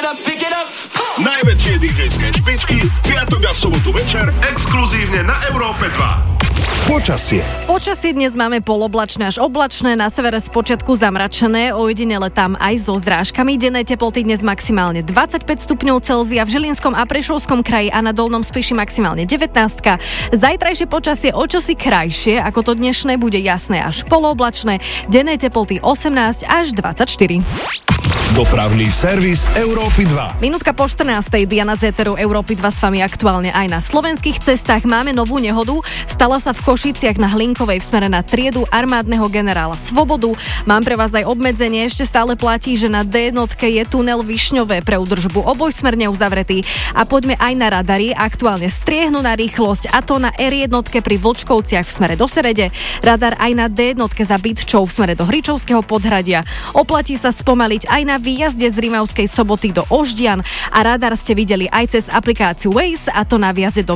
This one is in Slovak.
Najväčšie DJ-ské špičky piatok a sobotu večer exkluzívne na Európe 2. Počasie dnes máme poloblačné až oblačné, na severe spočiatku zamračené, ojedinele tam aj so zrážkami. Denné teploty dnes maximálne 25 stupňov Celzia, v Žilinskom a Prešovskom kraji a na Dolnom Spiši maximálne 19. Zajtrajšie počasie o čosi krajšie, ako to dnešné, bude jasné až poloblačné, denné teploty 18 až 24. Dopravný servis Európy 2. Minútka po 14. Diana z éteru Európy 2 s vami aktuálne aj na slovenských cestách. Máme novú nehodu. Stala sa v Košiciach na Hlinkovej v smere na triedu armádneho generála Svobodu. Mám pre vás aj obmedzenie. Ešte stále platí, že na D1 je tunel Višňové pre údržbu obojsmerne uzavretý. A poďme aj na radary. Aktuálne striehnú na rýchlosť, a to na R1 pri Vlčkovciach v smere do Serede. Radar aj na D1 za Bytčou v smere do Hričovského podhradia. Oplatí sa spomaliť aj na výjazde z Rimavskej Soboty do Oždian a radar ste videli aj cez aplikáciu Waze, a to na viazde do